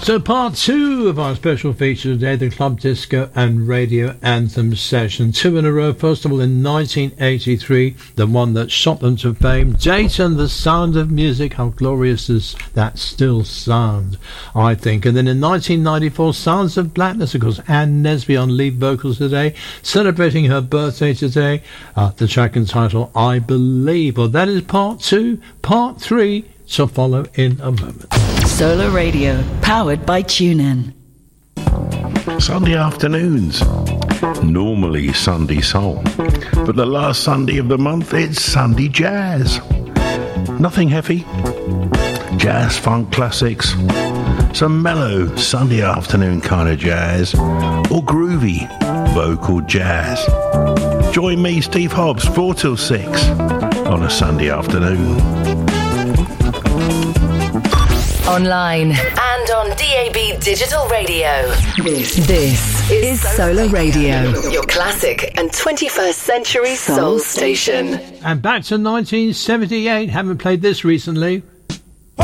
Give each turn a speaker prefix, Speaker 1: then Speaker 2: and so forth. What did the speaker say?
Speaker 1: So part two of our special feature today, the Club Disco and Radio Anthem session. Two in a row. First of all, in 1983, the one that shot them to fame, Dayton, The Sound of Music. How glorious is that still sound, I think. And then in 1994, Sounds of Blackness, of course, Ann Nesby on lead vocals today, celebrating her birthday today. The track entitled I Believe. Well, that is part two. Part three shall follow in a moment.
Speaker 2: Solar Radio, powered by TuneIn.
Speaker 3: Sunday afternoons, normally Sunday soul, but the last Sunday of the month it's Sunday jazz. Nothing heavy, jazz funk classics, some mellow Sunday afternoon kind of jazz, or groovy vocal jazz. Join me, Steve Hobbs, 4 till 6 on a Sunday afternoon.
Speaker 4: Online and on DAB Digital Radio.
Speaker 2: This is Solar Radio,
Speaker 4: your classic and 21st century soul station.
Speaker 1: And back to 1978. Haven't played this recently.